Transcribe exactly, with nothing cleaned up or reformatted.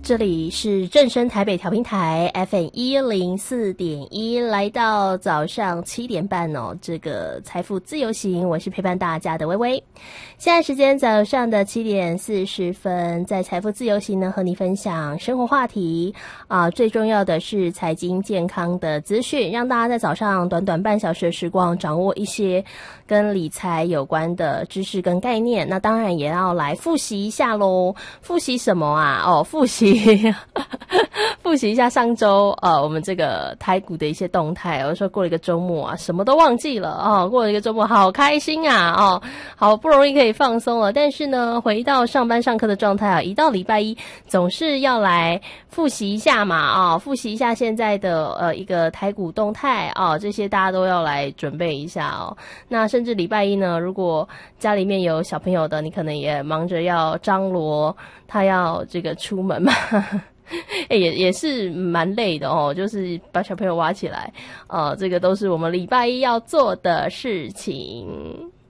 这里是正声台北调频台 F M 一零四点一，来到早上七点半哦，这个财富自由行，我是陪伴大家的微微。现在时间早上的七点四十分，在财富自由行呢，和你分享生活话题啊，最重要的是财经健康的资讯，让大家在早上短短半小时的时光，掌握一些跟理财有关的知识跟概念。那当然也要来复习一下咯，复习什么啊？哦，复习复习一下上周呃我们这个台股的一些动态。我说过了一个周末啊，什么都忘记了哦，过了一个周末好开心啊哦，好不容易可以放松了，但是呢回到上班上课的状态啊，一到礼拜一总是要来复习一下嘛啊、哦，复习一下现在的呃一个台股动态啊、哦，这些大家都要来准备一下哦。那甚至礼拜一呢，如果家里面有小朋友的，你可能也忙着要张罗他要这个出门嘛欸、也也是蛮累的哦，就是把小朋友挖起来，呃，这个都是我们礼拜一要做的事情。